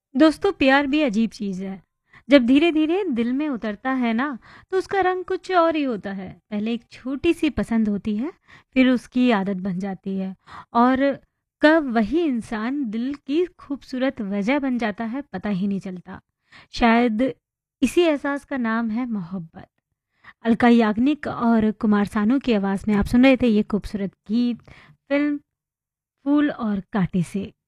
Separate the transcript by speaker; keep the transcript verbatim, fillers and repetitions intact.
Speaker 1: दोस्तों प्यार भी अजीब चीज़ है। जब धीरे-धीरे दिल में उतरता है ना, तो उसका रंग कुछ और ही होता है। पहले एक छोटी-सी पसंद होती है, फिर उसकी आदत बन जाती है और कब वही इंसान दिल की खूबसूरत वजह बन जाता है, पता ही नहीं चलता। शायद इसी एहसास का नाम है मोहब्बत। अलका याग्निक और कुमार सानू की आवाज़ में आप सुन रहे थे ये खूबसूरत गीत, फ़िल्म फूल और कांटे से।